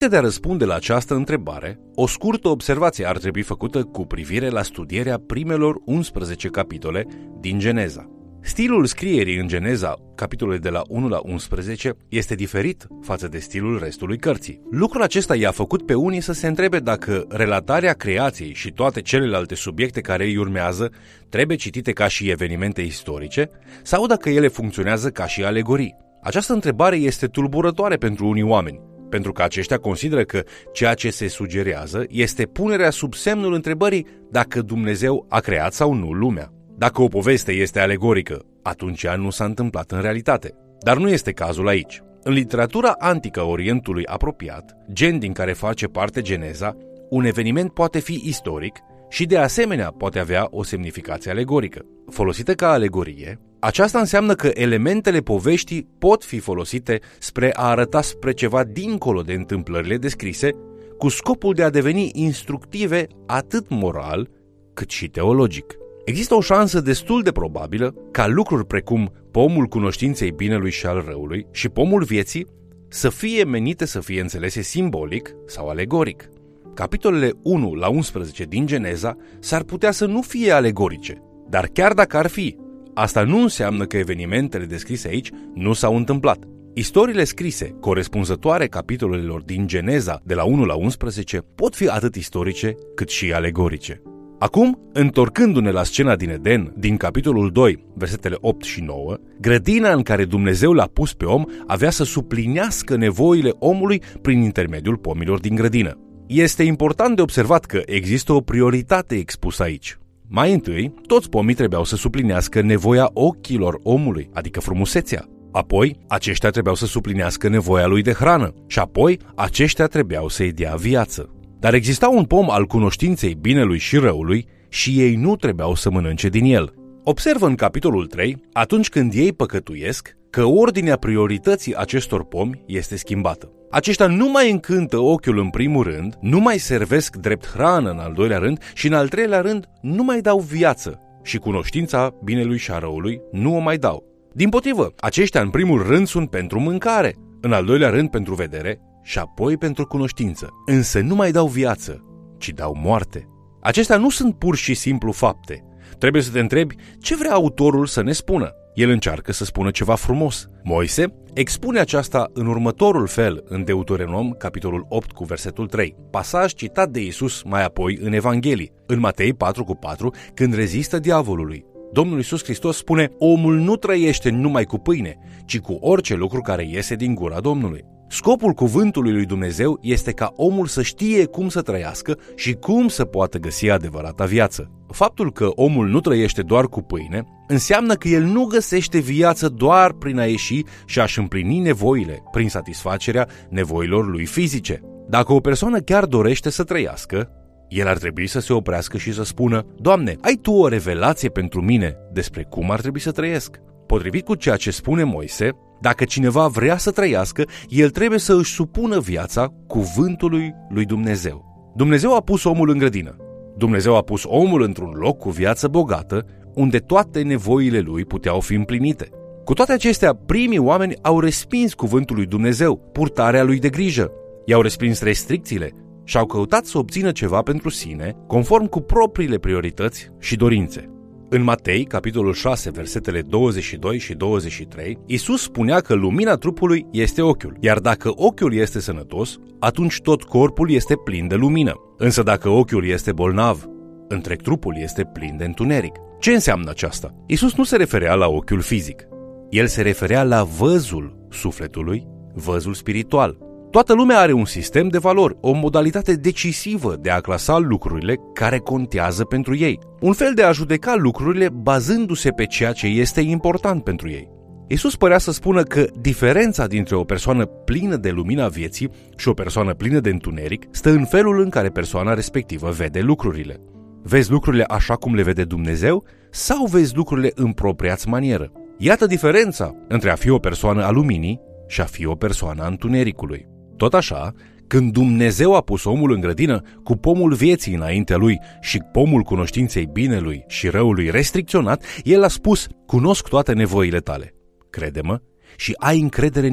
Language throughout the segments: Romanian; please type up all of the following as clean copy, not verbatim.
De a răspunde la această întrebare, o scurtă observație ar trebui făcută cu privire la studierea primelor 11 capitole din Geneza. Stilul scrierii în Geneza, capitolele de la 1 la 11, este diferit față de stilul restului cărții. Lucrul acesta i-a făcut pe unii să se întrebe dacă relatarea creației și toate celelalte subiecte care îi urmează trebuie citite ca și evenimente istorice sau dacă ele funcționează ca și alegorii. Această întrebare este tulburătoare pentru unii oameni, pentru că aceștia consideră că ceea ce se sugerează este punerea sub semnul întrebării dacă Dumnezeu a creat sau nu lumea. Dacă o poveste este alegorică, atunci ea nu s-a întâmplat în realitate. Dar nu este cazul aici. În literatura antică a Orientului apropiat, gen din care face parte Geneza, un eveniment poate fi istoric și de asemenea poate avea o semnificație alegorică. Folosită ca alegorie, aceasta înseamnă că elementele poveștii pot fi folosite spre a arăta spre ceva dincolo de întâmplările descrise, cu scopul de a deveni instructive atât moral cât și teologic. Există o șansă destul de probabilă ca lucruri precum pomul cunoștinței binelui și al răului și pomul vieții să fie menite să fie înțelese simbolic sau alegoric. Capitolele 1 la 11 din Geneza s-ar putea să nu fie alegorice, dar chiar dacă ar fi, asta nu înseamnă că evenimentele descrise aici nu s-au întâmplat. Istoriile scrise, corespunzătoare capitolelor din Geneza de la 1 la 11, pot fi atât istorice cât și alegorice. Acum, întorcându-ne la scena din Eden, din capitolul 2, versetele 8 și 9, grădina în care Dumnezeu l-a pus pe om avea să suplinească nevoile omului prin intermediul pomilor din grădină. Este important de observat că există o prioritate expusă aici. Mai întâi, toți pomii trebuiau să suplinească nevoia ochilor omului, adică frumusețea. Apoi, aceștia trebuiau să suplinească nevoia lui de hrană și apoi, aceștia trebuiau să-i dea viață. Dar exista un pom al cunoștinței binelui și răului și ei nu trebuiau să mănânce din el. Observă în capitolul 3, atunci când ei păcătuiesc, că ordinea priorității acestor pomi este schimbată. Aceștia nu mai încântă ochiul în primul rând, nu mai servesc drept hrană în al doilea rând și în al treilea rând nu mai dau viață și cunoștința binelui și a răului nu o mai dau. Dimpotrivă, aceștia în primul rând sunt pentru mâncare, în al doilea rând pentru vedere și apoi pentru cunoștință. Însă nu mai dau viață, ci dau moarte. Acestea nu sunt pur și simplu fapte. Trebuie să te întrebi ce vrea autorul să ne spună. El încearcă să spună ceva frumos. Moise expune aceasta în următorul fel în Deuteronom, capitolul 8 cu versetul 3, pasaj citat de Iisus mai apoi în Evanghelii, în Matei 4 cu 4, când rezistă diavolului. Domnul Iisus Hristos spune, omul nu trăiește numai cu pâine, ci cu orice lucru care iese din gura Domnului. Scopul cuvântului lui Dumnezeu este ca omul să știe cum să trăiască și cum să poată găsi adevărata viață. Faptul că omul nu trăiește doar cu pâine înseamnă că el nu găsește viață doar prin a ieși și a-și împlini nevoile, prin satisfacerea nevoilor lui fizice. Dacă o persoană chiar dorește să trăiască, el ar trebui să se oprească și să spună, Doamne, ai Tu o revelație pentru mine despre cum ar trebui să trăiesc? Potrivit cu ceea ce spune Moise, dacă cineva vrea să trăiască, el trebuie să își supună viața cuvântului lui Dumnezeu. Dumnezeu a pus omul în grădină. Dumnezeu a pus omul într-un loc cu viață bogată, unde toate nevoile lui puteau fi împlinite. Cu toate acestea, primii oameni au respins cuvântul lui Dumnezeu, purtarea lui de grijă. I-au respins restricțiile și au căutat să obțină ceva pentru sine, conform cu propriile priorități și dorințe. În Matei, capitolul 6, versetele 22 și 23, Iisus spunea că lumina trupului este ochiul, iar dacă ochiul este sănătos, atunci tot corpul este plin de lumină. Însă dacă ochiul este bolnav, întreg trupul este plin de întuneric. Ce înseamnă aceasta? Iisus nu se referea la ochiul fizic. El se referea la văzul sufletului, văzul spiritual. Toată lumea are un sistem de valori, o modalitate decisivă de a clasa lucrurile care contează pentru ei. Un fel de a judeca lucrurile bazându-se pe ceea ce este important pentru ei. Iisus părea să spună că diferența dintre o persoană plină de lumina vieții și o persoană plină de întuneric stă în felul în care persoana respectivă vede lucrurile. Vezi lucrurile așa cum le vede Dumnezeu sau vezi lucrurile în propria-ți manieră? Iată diferența între a fi o persoană a luminii și a fi o persoană a întunericului. Tot așa, când Dumnezeu a pus omul în grădină cu pomul vieții înaintea lui și pomul cunoștinței binelui și răului restricționat, El a spus, cunosc toate nevoile tale. Crede-mă și ai încredere în mine.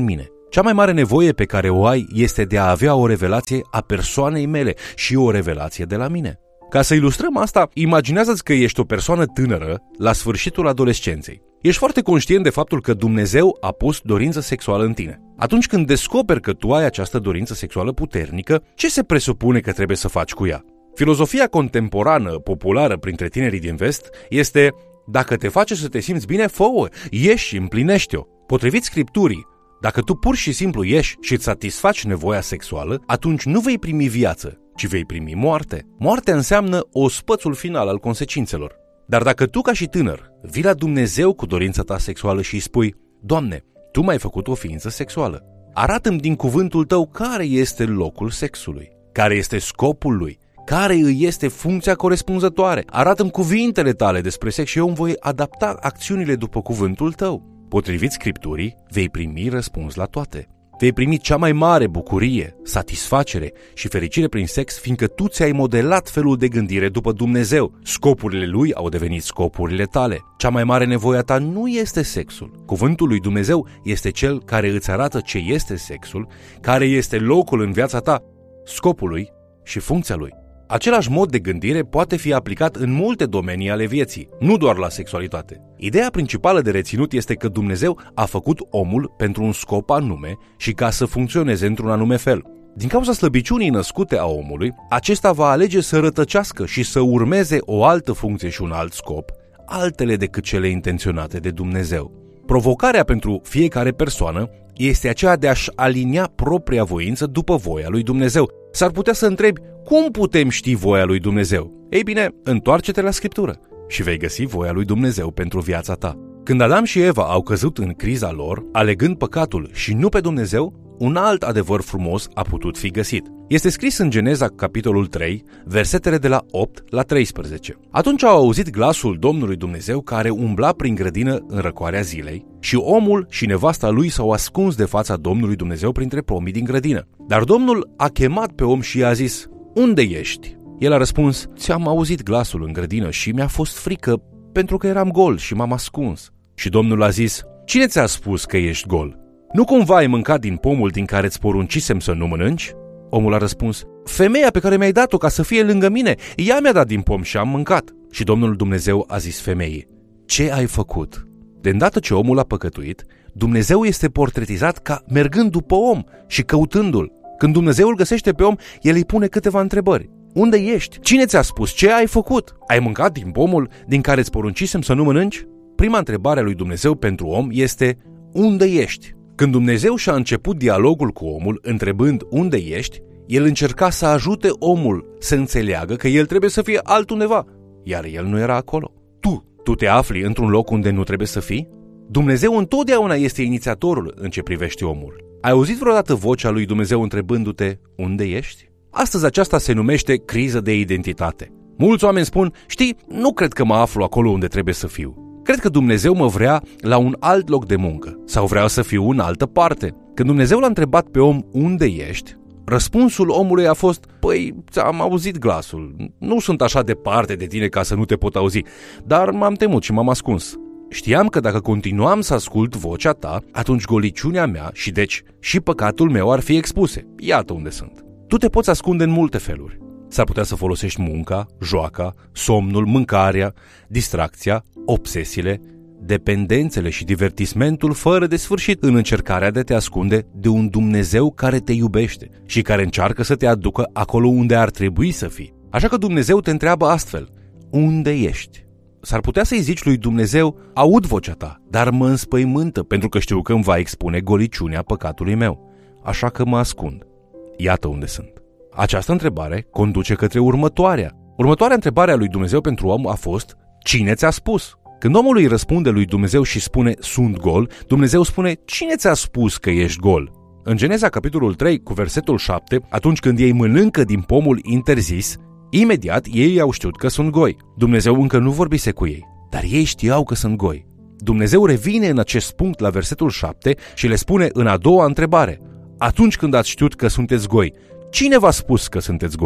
Cea mai mare nevoie pe care o ai este de a avea o revelație a persoanei mele și o revelație de la mine. Ca să ilustrăm asta, imaginează-ți că ești o persoană tânără la sfârșitul adolescenței. Ești foarte conștient de faptul că Dumnezeu a pus dorință sexuală în tine. Atunci când descoperi că tu ai această dorință sexuală puternică, ce se presupune că trebuie să faci cu ea? Filozofia contemporană, populară printre tinerii din vest, este: dacă te face să te simți bine, fă-o, ieși și împlinește-o. Potrivit Scripturii, dacă tu pur și simplu ieși și îți satisfaci nevoia sexuală, atunci nu vei primi viață, ci vei primi moarte. Moartea înseamnă ospățul final al consecințelor. Dar dacă tu, ca și tânăr, vii la Dumnezeu cu dorința ta sexuală și îi spui: Doamne, Tu m-ai făcut o ființă sexuală, arată-mi din cuvântul Tău care este locul sexului, care este scopul lui, care îi este funcția corespunzătoare, arată-mi cuvintele Tale despre sex și eu îmi voi adapta acțiunile după cuvântul Tău. Potrivit Scripturii, vei primi răspuns la toate. Vei primi cea mai mare bucurie, satisfacere și fericire prin sex, fiindcă tu ți-ai modelat felul de gândire după Dumnezeu. Scopurile Lui au devenit scopurile tale. Cea mai mare nevoie a ta nu este sexul. Cuvântul lui Dumnezeu este cel care îți arată ce este sexul, care este locul în viața ta, scopul lui și funcția lui. Același mod de gândire poate fi aplicat în multe domenii ale vieții, nu doar la sexualitate. Ideea principală de reținut este că Dumnezeu a făcut omul pentru un scop anume și ca să funcționeze într-un anume fel. Din cauza slăbiciunii născute a omului, acesta va alege să rătăcească și să urmeze o altă funcție și un alt scop, altele decât cele intenționate de Dumnezeu. Provocarea pentru fiecare persoană este aceea de a-și alinia propria voință după voia lui Dumnezeu. S-ar putea să întrebi: cum putem ști voia lui Dumnezeu? Ei bine, întoarce-te la Scriptură și vei găsi voia lui Dumnezeu pentru viața ta. Când Adam și Eva au căzut în criza lor, alegând păcatul și nu pe Dumnezeu, un alt adevăr frumos a putut fi găsit. Este scris în Geneza, capitolul 3, versetele de la 8 la 13. Atunci au auzit glasul Domnului Dumnezeu care umbla prin grădină în răcoarea zilei și omul și nevasta lui s-au ascuns de fața Domnului Dumnezeu printre pomii din grădină. Dar Domnul a chemat pe om și i-a zis: unde ești? El a răspuns: ți-am auzit glasul în grădină și mi-a fost frică pentru că eram gol și m-am ascuns. Și Domnul a zis: cine ți-a spus că ești gol? Nu cumva ai mâncat din pomul din care îți poruncisem să nu mănânci? Omul a răspuns: femeia pe care mi-ai dat-o ca să fie lângă mine, ea mi-a dat din pom și am mâncat. Și Domnul Dumnezeu a zis femeii: ce ai făcut? De îndată ce omul a păcătuit, Dumnezeu este portretizat ca mergând după om și căutându-l. Când Dumnezeu îl găsește pe om, el îi pune câteva întrebări. Unde ești? Cine ți-a spus? Ce ai făcut? Ai mâncat din pomul din care îți poruncisem să nu mănânci? Prima întrebare a lui Dumnezeu pentru om este: unde ești? Când Dumnezeu și-a început dialogul cu omul, întrebând unde ești, el încerca să ajute omul să înțeleagă că el trebuie să fie altundeva, iar el nu era acolo. Tu te afli într-un loc unde nu trebuie să fii? Dumnezeu întotdeauna este inițiatorul în ce privește omul. Ai auzit vreodată vocea lui Dumnezeu întrebându-te unde ești? Astăzi aceasta se numește criză de identitate. Mulți oameni spun: știi, nu cred că mă aflu acolo unde trebuie să fiu. Cred că Dumnezeu mă vrea la un alt loc de muncă sau vreau să fiu în altă parte. Când Dumnezeu l-a întrebat pe om unde ești, răspunsul omului a fost: păi, ți-am auzit glasul, nu sunt așa departe de tine ca să nu te pot auzi, dar m-am temut și m-am ascuns. Știam că dacă continuam să ascult vocea ta, atunci goliciunea mea și deci și păcatul meu ar fi expuse. Iată unde sunt. Tu te poți ascunde în multe feluri. S-ar putea să folosești munca, joaca, somnul, mâncarea, distracția, obsesiile, dependențele și divertismentul fără de sfârșit în încercarea de a te ascunde de un Dumnezeu care te iubește și care încearcă să te aducă acolo unde ar trebui să fii. Așa că Dumnezeu te întreabă astfel: unde ești? S-ar putea să-i zici lui Dumnezeu: aud vocea ta, dar mă înspăimântă pentru că știu că îmi va expune goliciunea păcatului meu, așa că mă ascund. Iată unde sunt. Această întrebare conduce către următoarea. Următoarea întrebare a lui Dumnezeu pentru om a fost: cine ți-a spus? Când omul îi răspunde lui Dumnezeu și spune sunt gol, Dumnezeu spune: cine ți-a spus că ești gol? În Geneza capitolul 3 cu versetul 7, atunci când ei mănâncă din pomul interzis, imediat ei au știut că sunt goi. Dumnezeu încă nu vorbise cu ei, dar ei știau că sunt goi. Dumnezeu revine în acest punct la versetul 7 și le spune în a doua întrebare: atunci când ați știut că sunteți goi, cine v-a spus că sunteți goi?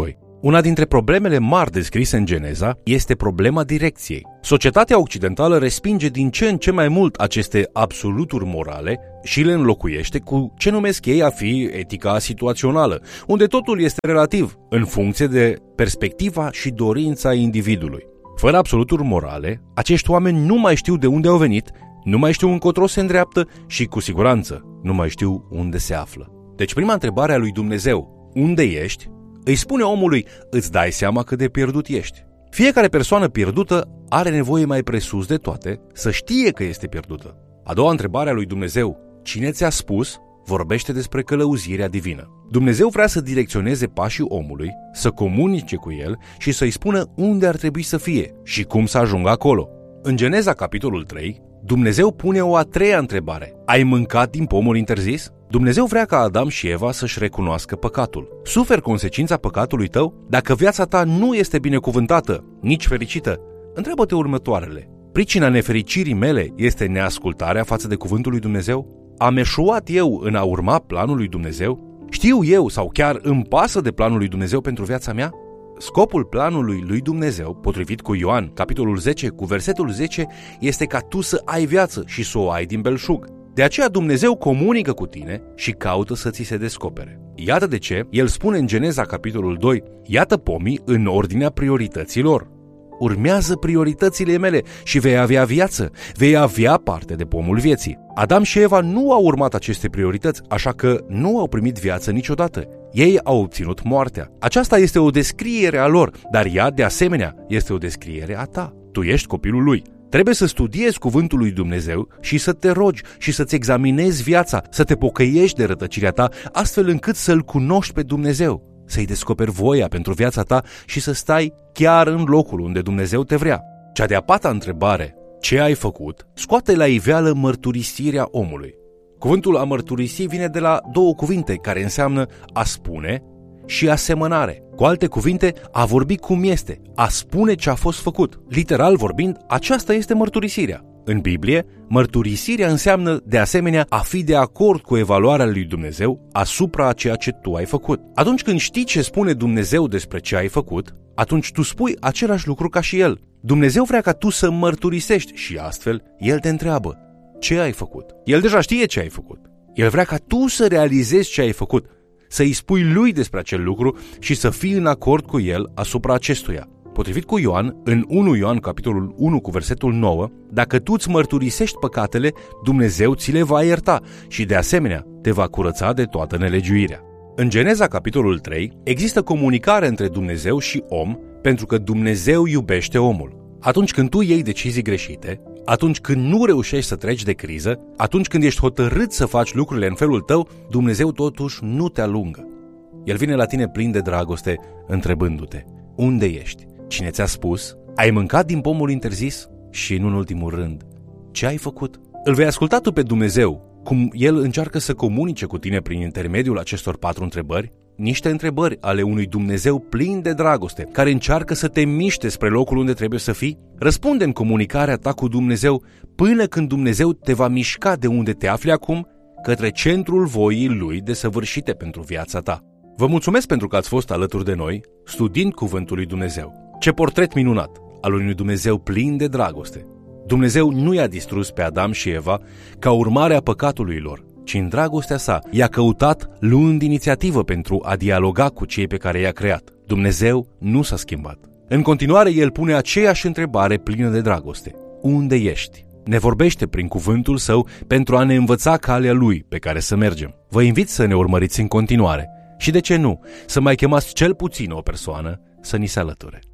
Una dintre problemele mari descrise în Geneza este problema direcției. Societatea occidentală respinge din ce în ce mai mult aceste absoluturi morale și le înlocuiește cu ce numesc ei a fi etica situațională, unde totul este relativ, în funcție de perspectiva și dorința individului. Fără absoluturi morale, acești oameni nu mai știu de unde au venit, nu mai știu încotro se îndreaptă și, cu siguranță, nu mai știu unde se află. Deci prima întrebare a lui Dumnezeu, unde ești, îi spune omului, îți dai seama cât de pierdut ești. Fiecare persoană pierdută are nevoie mai presus de toate să știe că este pierdută. A doua întrebare a lui Dumnezeu, cine ți-a spus, vorbește despre călăuzirea divină. Dumnezeu vrea să direcționeze pașii omului, să comunice cu el și să-i spună unde ar trebui să fie și cum să ajungă acolo. În Geneza, capitolul 3, Dumnezeu pune o a treia întrebare. Ai mâncat din pomul interzis? Dumnezeu vrea ca Adam și Eva să-și recunoască păcatul. Suferi consecința păcatului tău? Dacă viața ta nu este binecuvântată, nici fericită, întreabă-te următoarele. Pricina nefericirii mele este neascultarea față de cuvântul lui Dumnezeu? Am eșuat eu în a urma planul lui Dumnezeu? Știu eu sau chiar îmi pasă de planul lui Dumnezeu pentru viața mea? Scopul planului lui Dumnezeu, potrivit cu Ioan, capitolul 10, cu versetul 10, este ca tu să ai viață și să o ai din belșug. De aceea Dumnezeu comunică cu tine și caută să ți se descopere. Iată de ce El spune în Geneza, capitolul 2, iată pomii în ordinea priorităților. Urmează prioritățile mele și vei avea viață, vei avea parte de pomul vieții. Adam și Eva nu au urmat aceste priorități, așa că nu au primit viață niciodată. Ei au obținut moartea. Aceasta este o descriere a lor, dar ea, de asemenea, este o descriere a ta. Tu ești copilul lui. Trebuie să studiezi cuvântul lui Dumnezeu și să te rogi și să-ți examinezi viața, să te pocăiești de rătăcirea ta, astfel încât să-L cunoști pe Dumnezeu, să-i descoperi voia pentru viața ta și să stai chiar în locul unde Dumnezeu te vrea. Cea de-a patra întrebare, ce ai făcut, scoate la iveală mărturisirea omului. Cuvântul a mărturisi vine de la două cuvinte care înseamnă a spune și asemănare. Cu alte cuvinte, a vorbi cum este, a spune ce a fost făcut. Literal vorbind, aceasta este mărturisirea. În Biblie, mărturisirea înseamnă, de asemenea, a fi de acord cu evaluarea lui Dumnezeu asupra a ceea ce tu ai făcut. Atunci când știi ce spune Dumnezeu despre ce ai făcut, atunci tu spui același lucru ca și El. Dumnezeu vrea ca tu să mărturisești și astfel El te întreabă, ce ai făcut? El deja știe ce ai făcut. El vrea ca tu să realizezi ce ai făcut, să-i spui lui despre acel lucru și să fii în acord cu el asupra acestuia. Potrivit cu Ioan, în 1 Ioan, capitolul 1, cu versetul 9, dacă tu îți mărturisești păcatele, Dumnezeu ți le va ierta și, de asemenea, te va curăța de toată nelegiuirea. În Geneza, capitolul 3, există comunicare între Dumnezeu și om, pentru că Dumnezeu iubește omul. Atunci când tu iei decizii greșite, atunci când nu reușești să treci de criză, atunci când ești hotărât să faci lucrurile în felul tău, Dumnezeu totuși nu te alungă. El vine la tine plin de dragoste, întrebându-te, unde ești? Cine ți-a spus? Ai mâncat din pomul interzis? Și, în ultimul rând, ce ai făcut? Îl vei asculta tu pe Dumnezeu, cum El încearcă să comunice cu tine prin intermediul acestor 4 întrebări? Niște întrebări ale unui Dumnezeu plin de dragoste, care încearcă să te miște spre locul unde trebuie să fii? Răspunde în comunicarea ta cu Dumnezeu până când Dumnezeu te va mișca de unde te afli acum către centrul voii Lui desăvârșite pentru viața ta. Vă mulțumesc pentru că ați fost alături de noi, studiind Cuvântul lui Dumnezeu. Ce portret minunat al unui Dumnezeu plin de dragoste! Dumnezeu nu i-a distrus pe Adam și Eva ca urmare a păcatului lor, ci în dragostea sa i-a căutat luând inițiativă pentru a dialoga cu cei pe care i-a creat. Dumnezeu nu s-a schimbat. În continuare, El pune aceeași întrebare plină de dragoste. Unde ești? Ne vorbește prin cuvântul Său pentru a ne învăța calea Lui pe care să mergem. Vă invit să ne urmăriți în continuare și, de ce nu, să mai chemați cel puțin o persoană să ni se alăture.